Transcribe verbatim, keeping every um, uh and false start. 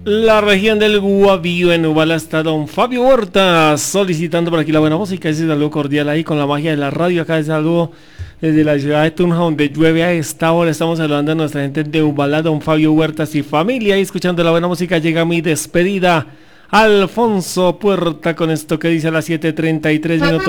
La región del Guavío, en Ubala, está don Fabio Huerta solicitando por aquí la buena música. Ese saludo cordial ahí con la magia de la radio. Acá el saludo desde la ciudad de Tunja, donde llueve a esta hora. Estamos saludando a nuestra gente de Ubala, don Fabio Huertas y familia. Y escuchando la buena música llega mi despedida. Alfonso Puerta con esto que dice a las siete treinta y tres minutos.